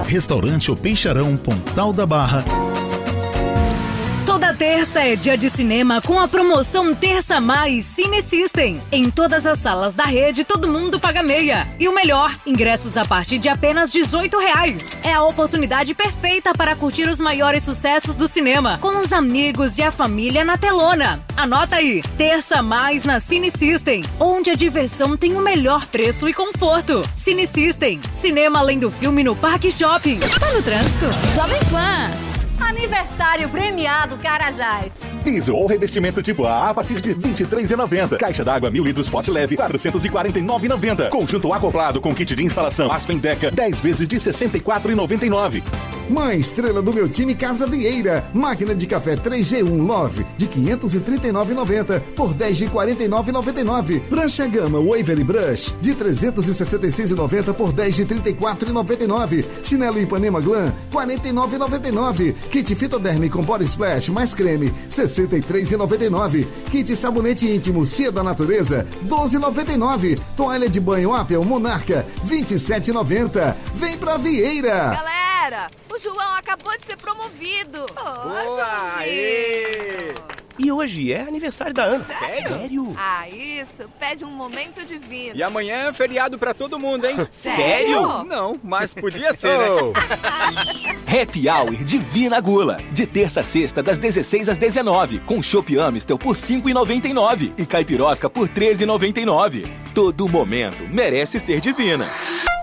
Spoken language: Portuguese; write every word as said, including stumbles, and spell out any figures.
Restaurante O Peixarão, Pontal da Barra. Toda terça é dia de cinema com a promoção Terça Mais Cine System. Em todas as salas da rede, todo mundo paga meia. E o melhor, ingressos a partir de apenas dezoito reais. É a oportunidade perfeita para curtir os maiores sucessos do cinema, com os amigos e a família na telona. Anota aí, Terça Mais na Cine System, onde a diversão tem o melhor preço e conforto. Cine System, cinema além do filme no Parque Shopping. Tá no trânsito? Jovem Pan. Aniversário premiado Carajás. Diesel ou revestimento tipo A a partir de vinte e três reais e noventa centavos. Caixa d'água mil litros pote leve quatrocentos e quarenta e nove reais e noventa centavos. Conjunto acoplado com kit de instalação Aspen Deca dez vezes de sessenta e quatro reais e noventa e nove centavos. Mãe estrela do meu time Casa Vieira. Máquina de café três G um Love de quinhentos e trinta e nove reais e noventa centavos por dez de quarenta e nove reais e noventa e nove centavos. Prancha Gama Waverly Brush de trezentos e sessenta e seis reais e noventa centavos por dez de trinta e quatro reais e noventa e nove centavos. Chinelo Ipanema Glam quarenta e nove reais e noventa e nove centavos. Kit Fitoderme com Body Splash mais creme sessenta e três reais e noventa e nove centavos. Kit sabonete íntimo Cia da Natureza doze reais e noventa e nove centavos. Toalha de banho Apple Monarca vinte e sete reais e noventa centavos. Vem pra Vieira. Galera, o João acabou de ser promovido. Oh, Joãozinho. E hoje é aniversário da Ana. Sério? Sério? Ah, isso. Pede um momento divino. E amanhã é feriado pra todo mundo, hein? Sério? Não, mas podia ser, né? Happy Hour Divina Gula. De terça a sexta, das dezesseis às dezenove. Com chopp Amistel por cinco reais e noventa e nove centavos. E caipirosca por treze reais e noventa e nove centavos. Todo momento merece ser divina.